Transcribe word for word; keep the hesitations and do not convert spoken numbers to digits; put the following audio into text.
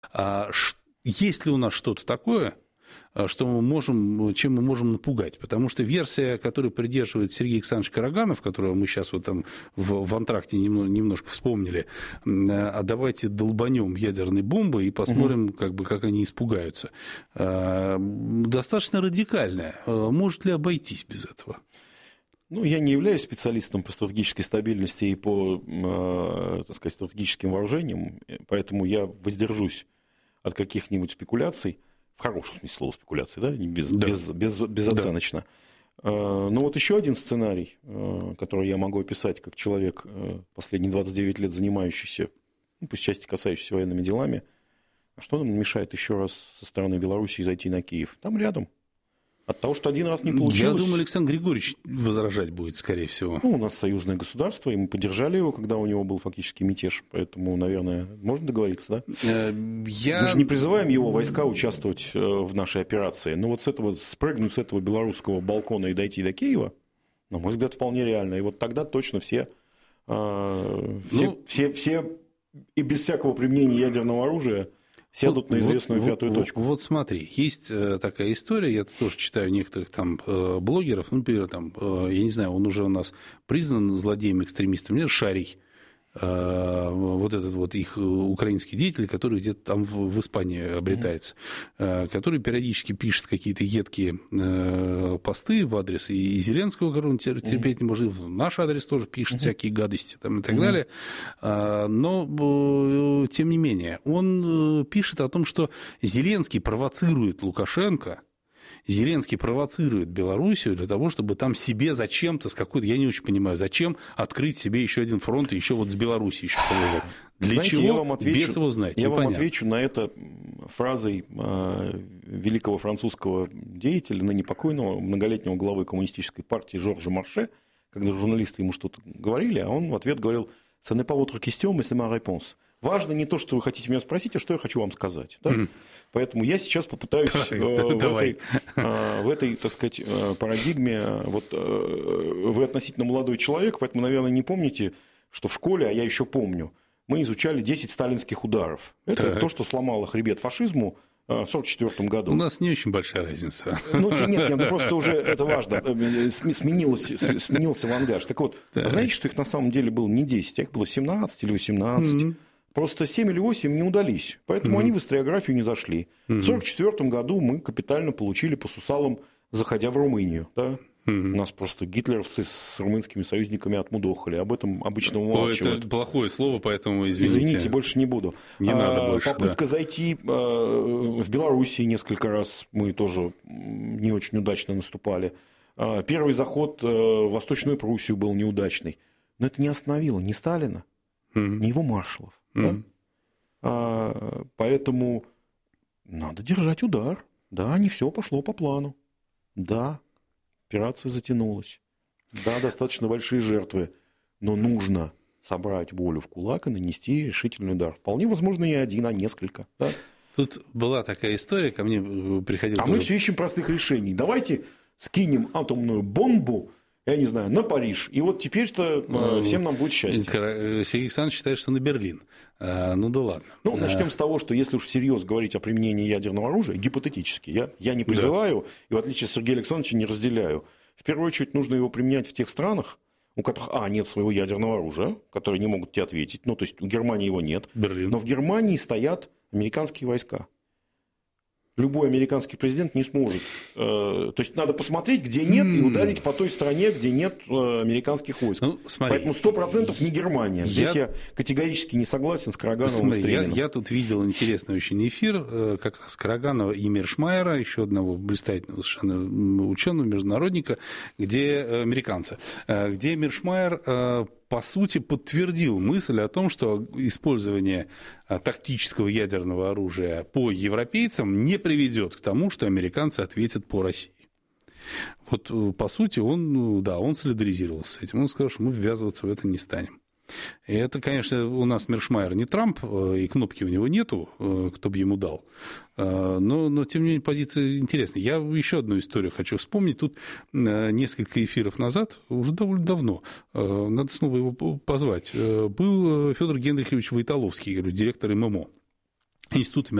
А есть ли у нас что-то такое, что мы можем, чем мы можем напугать? Потому что версия, которой придерживается Сергей Александрович Караганов, которого мы сейчас вот там в, в антракте немножко вспомнили, а давайте долбанем ядерной бомбой и посмотрим, угу. как бы, как они испугаются, достаточно радикальная. Может ли обойтись без этого? Ну, я не являюсь специалистом по стратегической стабильности и по, э, так сказать, стратегическим вооружениям, поэтому я воздержусь от каких-нибудь спекуляций, в хорошем смысле слова спекуляций, да, без, да. без, без, безоценочно. Да. Э, но вот еще один сценарий, э, который я могу описать как человек, э, последние двадцать девять лет занимающийся, ну, пусть части касающийся военными делами, а что нам мешает еще раз со стороны Белоруссии зайти на Киев? Там рядом. От того, что один раз не получилось... Я думаю, Александр Григорьевич возражать будет, скорее всего. Ну, у нас союзное государство, и мы поддержали его, когда у него был фактически мятеж. Поэтому, наверное, можно договориться, да? Я... Мы же не призываем его войска участвовать в нашей операции. Но вот с этого, спрыгнуть с этого белорусского балкона и дойти до Киева, на мой взгляд, вполне реально. И вот тогда точно все, э, все, ну... все, все и без всякого применения ядерного оружия сядут вот, на известную вот, пятую вот, точку. Вот, вот смотри, есть такая история, я тоже читаю некоторых там блогеров, например, там, я не знаю, он уже у нас признан злодеем-экстремистом, например, Шарий, вот этот вот их украинский деятель, который где-то там в, в Испании обретается, mm-hmm. который периодически пишет какие-то едкие посты в адрес и Зеленского, которого он терпеть mm-hmm. не может, в наш адрес тоже пишет mm-hmm. всякие гадости там, и так mm-hmm. далее. Но, тем не менее, он пишет о том, что Зеленский провоцирует Лукашенко, Зеленский провоцирует Белоруссию для того, чтобы там себе зачем-то, с какой-то, я не очень понимаю, зачем открыть себе еще один фронт и еще вот с Белоруссией еще повоевать. Для Знаете, чего? Я вам отвечу, без его знать. Я Непонятно. вам отвечу на это фразой э, великого французского деятеля, ныне покойного, многолетнего главы коммунистической партии Жоржа Марше, когда журналисты ему что-то говорили, а он в ответ говорил: «Ça n'est pas votre question, mais c'est ma réponse». Важно не то, что вы хотите меня спросить, а что я хочу вам сказать. Да? Mm. Поэтому я сейчас попытаюсь э, в, этой, э, в этой, так сказать, э, парадигме. Вот, э, вы относительно молодой человек, поэтому, наверное, не помните, что в школе, а я еще помню, мы изучали десять сталинских ударов. Это так. То, что сломало хребет фашизму в сорок четвёртом году. У нас не очень большая разница. Ну, нет, нет, ну просто уже это важно. Сменилось, сменился авангард. Так вот, так. знаете, что их на самом деле было не десять, а их было семнадцать или восемнадцать. Mm-hmm. Просто семь или восемь не удались, поэтому mm-hmm. они в историографию не зашли. Mm-hmm. В сорок четвёртом году мы капитально получили по сусалам, заходя в Румынию. Да? Mm-hmm. Нас просто гитлеровцы с румынскими союзниками отмудохали. Об этом обычно умалчивают. Это плохое слово, поэтому извините. Извините, больше не буду. Не а, надо больше. Попытка да. зайти в Белоруссии несколько раз мы тоже не очень удачно наступали. Первый заход в Восточную Пруссию был неудачный. Но это не остановило ни Сталина, mm-hmm. ни его маршалов. Mm-hmm. Да? А, поэтому надо держать удар. Да, не все пошло по плану. Да, операция затянулась. Да, достаточно большие жертвы. Но нужно собрать волю в кулак и нанести решительный удар. Вполне возможно, не один, а несколько. Да? Тут была такая история, ко мне приходил... А тоже... мы все ищем простых решений. Давайте скинем атомную бомбу, я не знаю, на Париж. И вот теперь-то ну, всем нам будет счастье. Сергей Александрович считает, что на Берлин. А, ну да ладно. Ну, начнем а... с того, что если уж всерьез говорить о применении ядерного оружия, гипотетически, я, я не призываю, да. и в отличие от Сергея Александровича не разделяю. В первую очередь нужно его применять в тех странах, у которых, а, нет своего ядерного оружия, которые не могут тебе ответить. Ну, то есть у Германии его нет. Берлин. Но в Германии стоят американские войска. Любой американский президент не сможет. То есть надо посмотреть, где нет, и ударить по той стране, где нет американских войск. Ну, поэтому сто процентов не Германия. Здесь я, я категорически не согласен с Карагановым и Стреминым. Я, я тут видел интересный очень эфир как раз Караганова и Миршмайера, еще одного блистательного совершенно ученого, международника, где американца, где Миршмайер по сути, подтвердил мысль о том, что использование тактического ядерного оружия по европейцам не приведет к тому, что американцы ответят по России. Вот, по сути, он, да, он солидаризировался с этим. Он сказал, что мы ввязываться в это не станем. И это, конечно, у нас Миршмайер не Трамп, и кнопки у него нету, кто бы ему дал. Но, но, тем не менее, позиция интересная. Я еще одну историю хочу вспомнить. Тут несколько эфиров назад, уже довольно давно, надо снова его позвать, был Федор Генрихович Войтоловский, директор ММО. Института